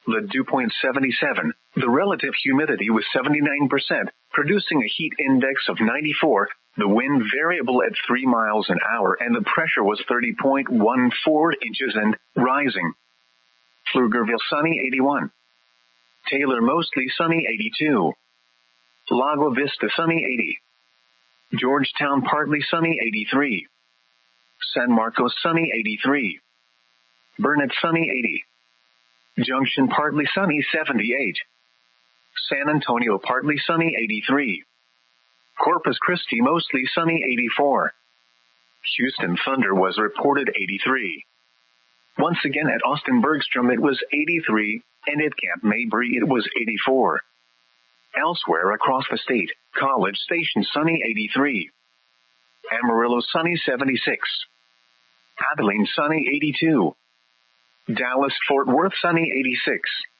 the dew point 77. The relative humidity was 79%, producing a heat index of 94. The wind variable at 3 miles an hour and the pressure was 30.14 inches and rising. Pflugerville sunny 81. Taylor mostly sunny 82. Lago Vista sunny 80. Georgetown partly sunny 83. San Marcos sunny 83. Burnett sunny 80. Junction partly sunny 78. San Antonio partly sunny 83. Corpus Christi mostly sunny 84. Houston thunder was reported 83. Once again at Austin Bergstrom it was 83, and at Camp Mabry it was 84. Elsewhere across the state, College Station sunny 83. Amarillo sunny 76. Abilene sunny 82. Dallas Fort Worth sunny 86.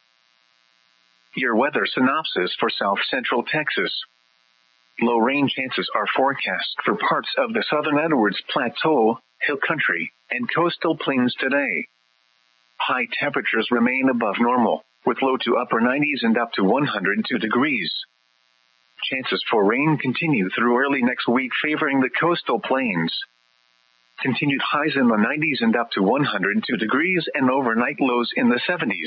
Your weather synopsis for South Central Texas. Low rain chances are forecast for parts of the southern Edwards Plateau, Hill Country, and coastal plains today. High temperatures remain above normal, with low to upper 90s and up to 102 degrees. Chances for rain continue through early next week, favoring the coastal plains. Continued highs in the 90s and up to 102 degrees and overnight lows in the 70s.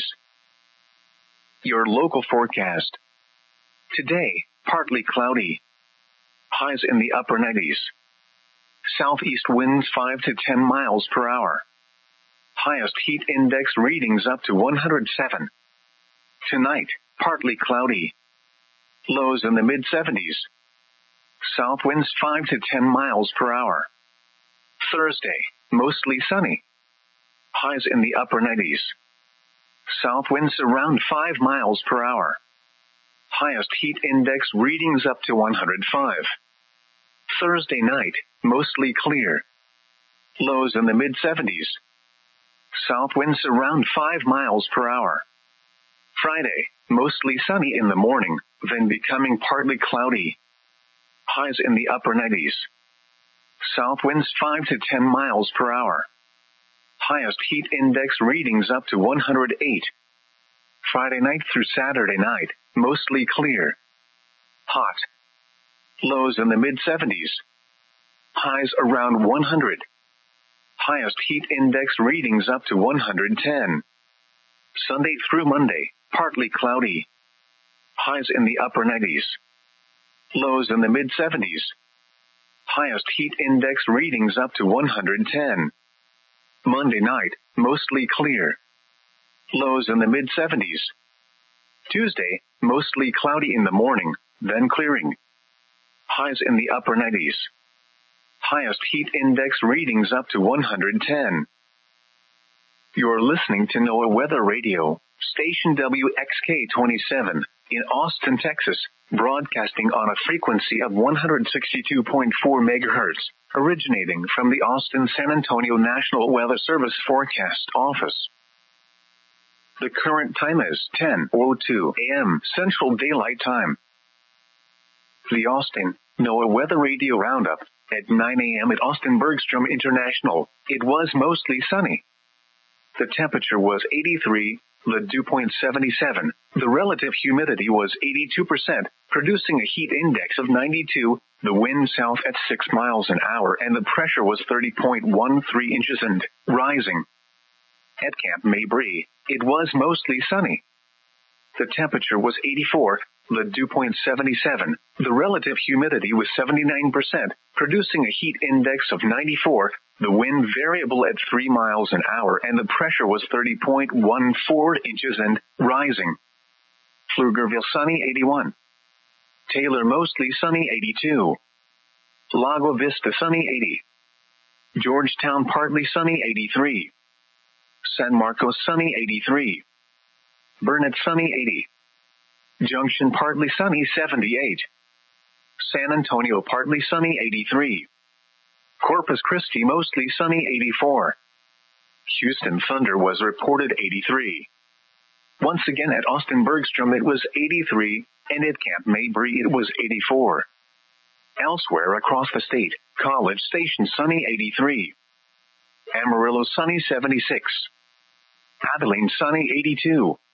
Your local forecast. Today, partly cloudy. Highs in the upper 90s. Southeast winds 5 to 10 miles per hour. Highest heat index readings up to 107. Tonight, partly cloudy. Lows in the mid-70s. South winds 5 to 10 miles per hour. Thursday, mostly sunny. Highs in the upper 90s. South winds around 5 miles per hour. Highest heat index readings up to 105. Thursday night, mostly clear. Lows in the mid-70s. South winds around 5 miles per hour. Friday, mostly sunny in the morning, then becoming partly cloudy. Highs in the upper 90s. South winds 5 to 10 miles per hour. Highest heat index readings up to 108. Friday night through Saturday night, mostly clear. Hot. Lows in the mid-70s. Highs around 100. Highest heat index readings up to 110. Sunday through Monday, partly cloudy. Highs in the upper 90s. Lows in the mid-70s. Highest heat index readings up to 110. Monday night, mostly clear. Lows in the mid-70s. Tuesday, mostly cloudy in the morning, then clearing. Highs in the upper 90s. Highest heat index readings up to 110. You're listening to NOAA Weather Radio, station WXK-27, in Austin, Texas, broadcasting on a frequency of 162.4 megahertz, originating from the Austin-San Antonio National Weather Service Forecast Office. The current time is 10:02 a.m. Central Daylight Time. The Austin NOAA Weather Radio Roundup. At 9 a.m. at Austin Bergstrom International, it was mostly sunny. The temperature was 83, the dew point 77. The relative humidity was 82%, producing a heat index of 92. The wind south at 6 miles an hour and the pressure was 30.13 inches and rising. At Camp Mabry, it was mostly sunny. The temperature was 84, the dew point 77. The relative humidity was 79%, producing a heat index of 94. The wind variable at 3 miles an hour and the pressure was 30.14 inches and rising. Pflugerville sunny 81. Taylor mostly sunny 82. Lago Vista sunny 80. Georgetown partly sunny 83. San Marcos sunny 83. Burnett sunny 80. Junction partly sunny 78. San Antonio partly sunny 83. Corpus Christi mostly sunny 84. Houston thunder was reported 83. Once again at Austin Bergstrom it was 83, and at Camp Mabry it was 84. Elsewhere across the state, College Station sunny 83. Amarillo sunny 76. Abilene sunny 82.